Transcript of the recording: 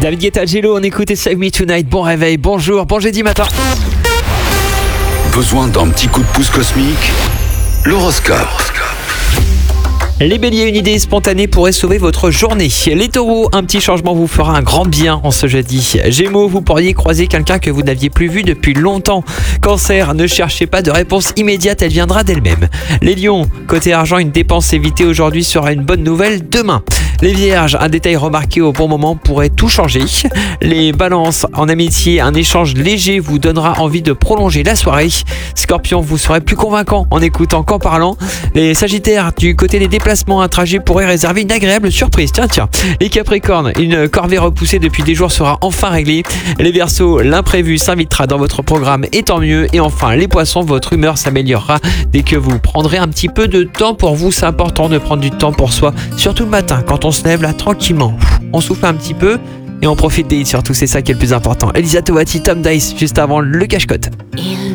David Guetta, Jello, on écoute Save Me Tonight. Bon réveil, bonjour, bon jeudi matin. Besoin d'un petit coup de pouce cosmique? L'horoscope. Les béliers, une idée spontanée pourrait sauver votre journée. Les taureaux, un petit changement vous fera un grand bien en ce jeudi. Gémeaux, vous pourriez croiser quelqu'un que vous n'aviez plus vu depuis longtemps. Cancer, ne cherchez pas de réponse immédiate, elle viendra d'elle-même. Les lions, côté argent, une dépense évitée aujourd'hui sera une bonne nouvelle demain. Les vierges, un détail remarqué au bon moment pourrait tout changer. Les balances, en amitié, un échange léger vous donnera envie de prolonger la soirée. Scorpion, vous serez plus convaincant en écoutant qu'en parlant. Les sagittaires, du côté des déplacements, un trajet pourrait réserver une agréable surprise. Tiens. Les capricornes, une corvée repoussée depuis des jours sera enfin réglée. Les verseaux, l'imprévu s'invitera dans votre programme et tant mieux. Et enfin, les poissons, votre humeur s'améliorera dès que vous prendrez un petit peu de temps pour vous. C'est important de prendre du temps pour soi, surtout le matin quand on se lève là tranquillement. On souffle un petit peu et on profite des hits surtout, c'est ça qui est le plus important. Elisa Toati, Tom Dice, juste avant le cache-côte.